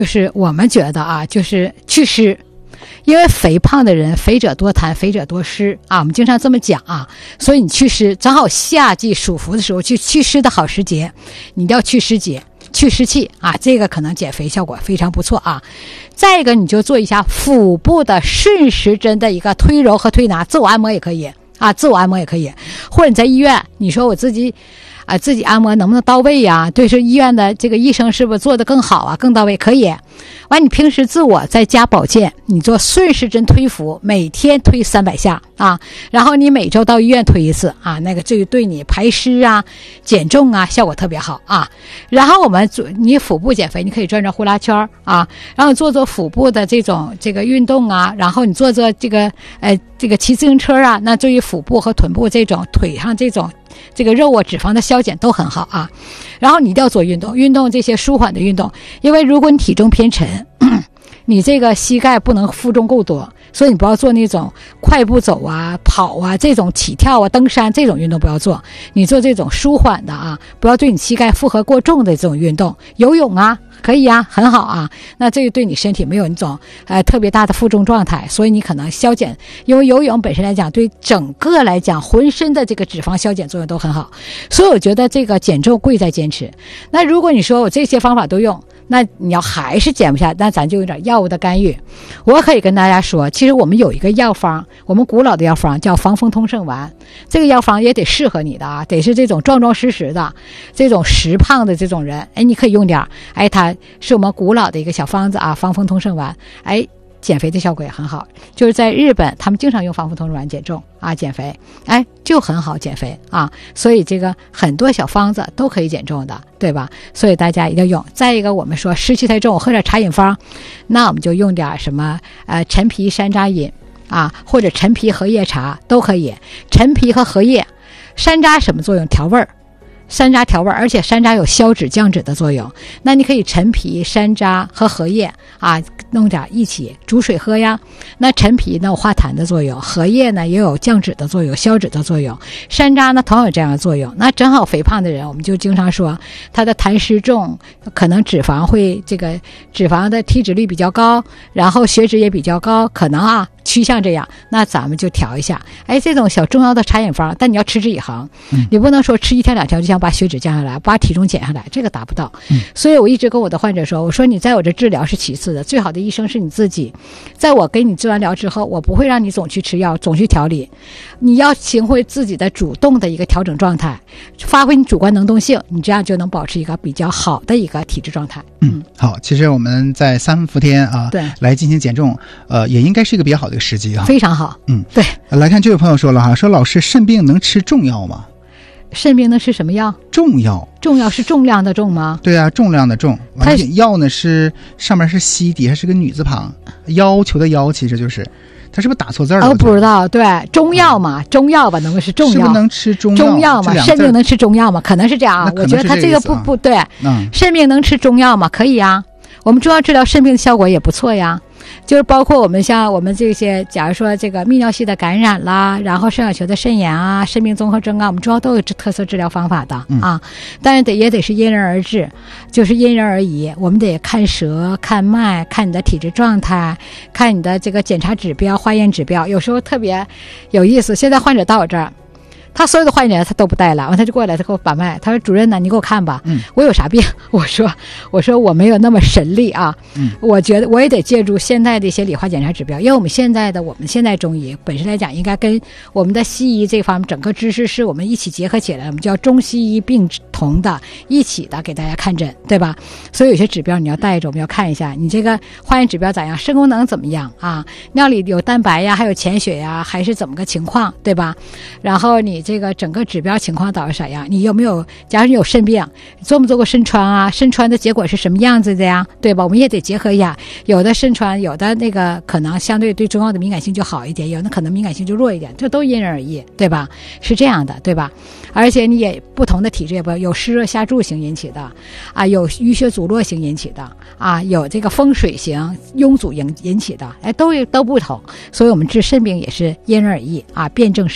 就是我们觉得啊，就是祛湿。因为肥胖的人，肥者多痰，肥者多湿啊，我们经常这么讲啊，所以你祛湿，正好夏季暑伏的时候去祛湿的好时节，你一定要祛湿节，祛湿气啊，这个可能减肥效果非常不错啊。再一个，你就做一下腹部的顺时针的一个推揉和推拿，自我按摩也可以啊，自我按摩也可以，或者你在医院，你说我自己按摩能不能到位呀？对，是医院的这个医生是不是做得更好啊，更到位？可以。完，你平时自我在家保健，你做顺时针推腹，每天推300下啊，然后你每周到医院推一次啊，那个这个对你排湿啊、减重啊效果特别好啊。然后你腹部减肥，你可以转转呼啦圈啊，然后做腹部的这个运动啊，然后你做这个骑自行车啊，那对于腹部和臀部这种腿上这个肉啊脂肪的消减都很好啊。然后你一定要做运动这些舒缓的运动，因为如果你体重偏沉，你这个膝盖不能负重够多，所以你不要做那种快步走啊、跑啊这种起跳啊、登山这种运动不要做，你做这种舒缓的啊，不要对你膝盖负荷过重的这种运动。游泳啊可以啊，很好啊，那这个对你身体没有那种特别大的负重状态，所以你可能消减，因为游泳本身来讲对整个来讲浑身的这个脂肪消减作用都很好，所以我觉得这个减重贵在坚持。那如果你说我这些方法都用，那你要还是减不下，那咱就有点药物的干预。我可以跟大家说，其实我们有一个药方，我们古老的药方叫防风通圣丸，这个药方也得适合你的啊，得是这种壮壮实实的这种实胖的这种人，你可以用点，它是我们古老的一个小方子啊，防风通圣丸，减肥的效果也很好，就是在日本他们经常用防风通圣丸减重啊，减肥就很好减肥啊，所以这个很多小方子都可以减重的，对吧？所以大家一定要用。再一个，我们说湿气太重，我喝点茶饮方，那我们就用点什么陈皮山楂饮啊，或者陈皮荷叶茶都可以。陈皮和荷叶，山楂什么作用？调味儿。山楂调味，而且山楂有消脂降脂的作用，那你可以陈皮、山楂和荷叶啊，弄点一起煮水喝呀。那陈皮呢有化痰的作用，荷叶呢也有降脂的作用、消脂的作用，山楂呢同样有这样的作用。那正好肥胖的人，我们就经常说他的痰湿重，可能脂肪的体脂率比较高，然后血脂也比较高，可能趋向这样，那咱们就调一下。这种小中药的茶饮方，但你要持之以恒，你不能说吃1天2天就想把血脂降下来，把体重减下来，这个达不到。所以我一直跟我的患者说，我说你在我这治疗是其次的，最好的医生是你自己。在我给你治完疗之后，我不会让你总去吃药，总去调理，你要学会自己的主动的一个调整状态，发挥你主观能动性，你这样就能保持一个比较好的一个体质状态。 好，其实我们在3伏天啊， 对， 来进行减重，也应该是一个比较好的一个时机啊， 非常好。对。 来看这位朋友说了哈，说老师，肾病能吃重药吗？ 肾病能吃什么药？重药是重量的重吗？ 对啊，重量的重。完了，药呢是上面是西，底下是个女字旁，要求的要，其实就是他是不是打错字了？ 不知道。对，中药嘛，中药吧，能不能是重药？ 是不是能吃中药嘛？肾病能吃中药吗？可能是这样啊。我觉得他这个不对。肾病能吃中药吗？可以啊。我们中药治疗肾病的效果也不错呀。就是包括我们像我们这些，假如说这个泌尿系的感染啦，然后肾小球的肾炎啊、肾病综合征啊，我们中药都有特色治疗方法的啊。但是也得是因人而治，就是因人而异。我们得看舌、看脉、看你的体质状态，看你的这个检查指标、化验指标。有时候特别有意思，现在患者到我这儿，他所有的患者他都不带了，完他就过来，他给我把脉，他说主任呢，你给我看吧，我有啥病？我说我没有那么神力啊，我觉得我也得借助现在的一些理化检查指标，因为我们现在中医本身来讲，应该跟我们的西医这方面整个知识是我们一起结合起来，我们叫中西医并同的一起的给大家看诊，对吧？所以有些指标你要带着，我们要看一下你这个化验指标咋样，肾功能怎么样啊？尿里有蛋白呀，还有潜血呀，还是怎么个情况，对吧？然后你这个整个指标情况到底啥样？你有没有？假如你有肾病，做没做过肾穿啊？肾穿的结果是什么样子的呀？对吧？我们也得结合一下。有的肾穿，有的那个可能相对对中药的敏感性就好一点，有的可能敏感性就弱一点，这都因人而异，对吧？是这样的，对吧？而且你也不同的体质也不有湿热下注型引起的啊，有淤血阻络型引起的啊，有这个风水型壅阻引起的，都不同。所以我们治肾病也是因人而异啊，辨证施调。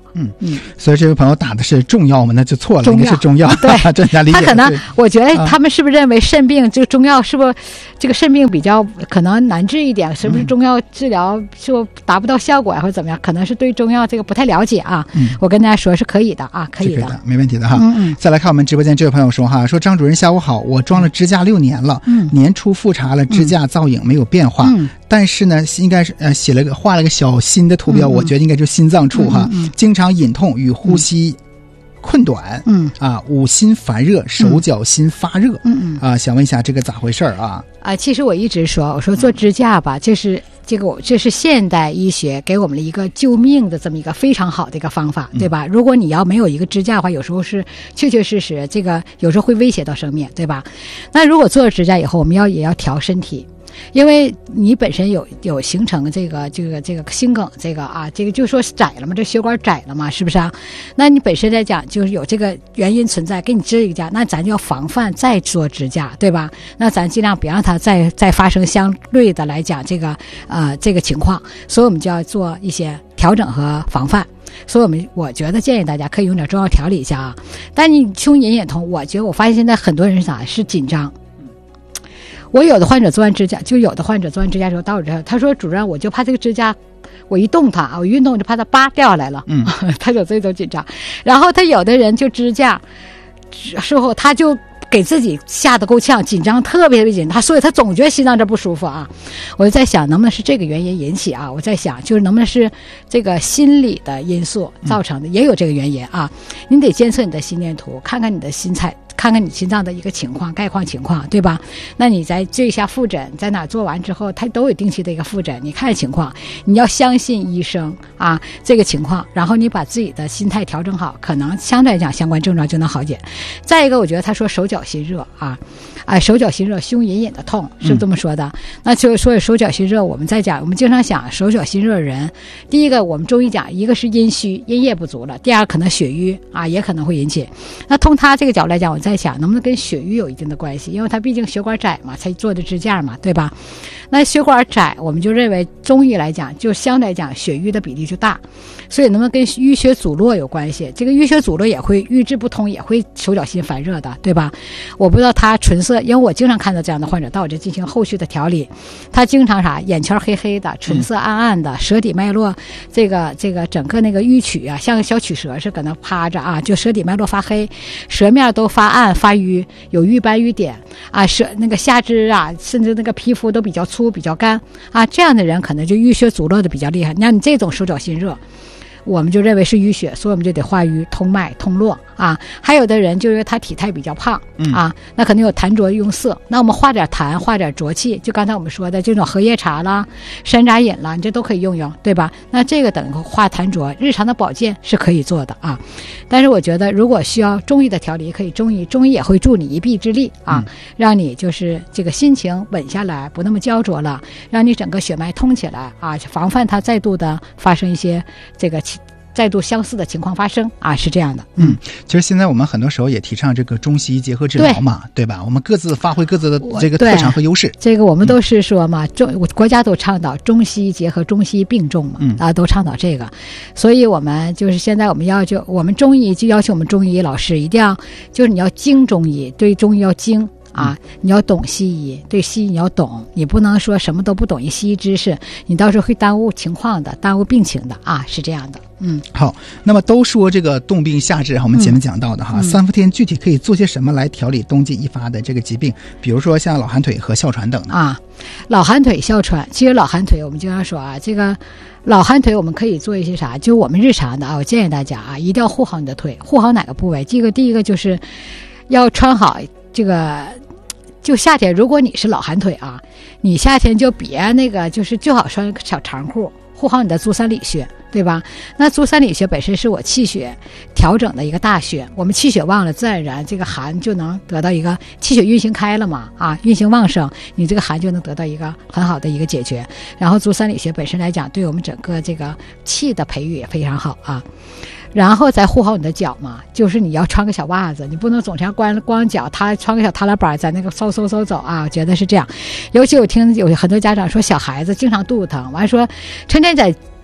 所以这位朋友打的是中药嘛，那就错了，应该是中药。 对， 专家理解。 他可能，我觉得他们是不是认为肾病这个中药是不是这个肾病比较可能难治一点？是不是中药治疗是不是达不到效果呀，或者怎么样？可能是对中药这个不太了解啊。我跟大家说是可以的啊，可以的， 没问题的哈。再来看我们直播间这位朋友说哈，说张主任下午好，我装了支架6年了，年初复查了支架造影没有变化，但是呢，应该是画了个小心的图标，我觉得应该就是心脏处哈，经常隐痛与呼吸困短，五心烦热，手脚心发热，想问一下这个咋回事啊？ 其实我一直说，我说做支架吧，这是现代医学给我们的一个救命的这么一个非常好的一个方法，对吧？如果你要没有一个支架的话，有时候是确确实实这个有时候会威胁到生命，对吧？那如果做了支架以后，我们也要调身体。因为你本身有形成这个心梗这个就说是窄了嘛，这血管窄了嘛，是不是啊？那你本身来讲就是有这个原因存在，给你支一个架，那咱就要防范再做支架，对吧？那咱尽量别让它再发生相对的来讲这个情况，所以我们就要做一些调整和防范。所以我觉得建议大家可以用点中药调理一下啊。但你胸隐隐痛，我发现现在很多人是紧张。我有的患者做完支架之后到我这，他说主任，我就怕这个支架，我一动它，我运动就怕它叭掉下来了，他有这种紧张。然后他有的人就支架事后他就给自己吓得够呛，紧张特别紧张，所以他总觉得心脏这不舒服啊。我就在想能不能是这个原因引起啊？我在想就是能不能是这个心理的因素造成的，也有这个原因啊。你得监测你的心电图，看看你的心菜，看看你心脏的一个情况，概况情况，对吧？那你在这一下复诊，在哪做完之后，他都有定期的一个复诊，你看情况，你要相信医生啊，这个情况，然后你把自己的心态调整好，可能相对来讲相关症状就能好解。再一个，我觉得他说手脚心热手脚心热，胸隐隐的痛，是这么说的。那就所以手脚心热，我们经常想手脚心热的人，第一个我们中医讲，一个是阴虚，阴液不足了，第二可能血瘀也可能会引起。那从他这个角度来讲，我在想能不能跟血瘀有一定的关系，因为他毕竟血管窄嘛，才做的支架嘛，对吧？那血管窄，我们就认为中医来讲，就相对来讲血瘀的比例就大，所以能不能跟淤血阻络有关系？这个淤血阻络也会瘀滞不通，也会手脚心烦热的，对吧？我不知道他唇色，因为我经常看到这样的患者到我这进行后续的调理，他经常眼圈黑黑的，唇色暗暗的，舌底脉络这个整个那个淤曲像个小曲蛇是搁那趴着就舌底脉络发黑，舌面都发暗发瘀，有瘀斑瘀点那个下肢甚至那个皮肤都比较粗比较干这样的人可能就淤血阻络的比较厉害。那你这种手脚心热，我们就认为是淤血，所以我们就得化瘀通脉通络还有的人就是他体态比较胖那可能有痰浊壅涩，那我们化点痰化点浊气，就刚才我们说的这种荷叶茶啦山楂饮啦，你这都可以用，对吧？那这个等化痰浊，日常的保健是可以做的但是我觉得如果需要中医的调理，可以中医也会助你一臂之力让你就是这个心情稳下来，不那么焦灼了，让你整个血脉通起来防范它再度的发生一些这个再度相似的情况发生是这样的。 其实现在我们很多时候也提倡这个中西医结合治疗嘛， 对吧？我们各自发挥各自的这个特长和优势。这个我们都是说嘛，国家都倡导中西医结合，中西医并重嘛，都倡导这个。所以我们就是现在我们中医就要求我们中医老师一定要就是你要精中医，对中医要精你要懂西医，对西医你要懂，你不能说什么都不懂一西医知识，你到时候会耽误情况的，耽误病情的是这样的。 好，那么都说这个冻病夏治我们前面讲到的三伏天具体可以做些什么来调理冬季易发的这个疾病，比如说像老寒腿和哮喘等的老寒腿哮喘，其实老寒腿我们经常说这个老寒腿我们可以做一些啥，就我们日常的我建议大家一定要护好你的腿，护好哪个部位？第一个就是要穿好这个，就夏天如果你是老寒腿你夏天就别那个就是最好穿个小长裤，护好你的足三里穴，对吧？那足三里穴本身是我气血调整的一个大穴，我们气血旺了，自然而然这个寒就能得到一个气血运行开了嘛运行旺盛，你这个寒就能得到一个很好的一个解决。然后足三里穴本身来讲，对我们整个这个气的培育也非常好然后再护好你的脚嘛，就是你要穿个小袜子，你不能总这样光脚，穿个小踏拉板在那个嗖走我觉得是这样。尤其我听有很多家长说小孩子经常肚子疼，完说成天在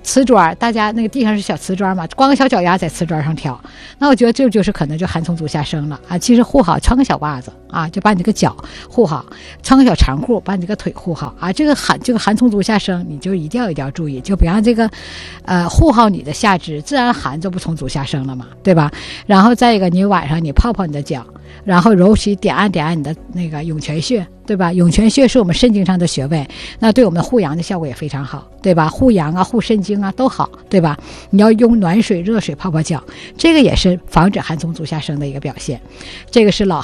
瓷砖，大家那个地上是小瓷砖嘛，光个小脚丫在瓷砖上跳，那我觉得这就是可能就寒从足下生了啊。其实护好，穿个小袜子啊，就把你这个脚护好，穿个小长裤把你这个腿护好啊。这个寒从足下生，你就一定要注意，就别让这个护好你的下肢，自然寒就不从足下生了嘛，对吧？然后再一个，你晚上你泡泡你的脚，然后揉起点按你的那个涌泉穴，对吧？涌泉穴是我们肾经上的穴位，那对我们护阳的效果也非常好，对吧？护阳啊，护肾经啊都好，对吧？你要用暖水热水泡泡脚，这个也是防止寒从足下生的一个表现。这个是老